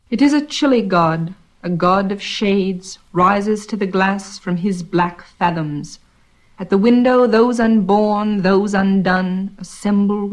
It is a chilly god, a god of shades, rises to the glass from his black fathoms. At the window those unborn, those undone, assemble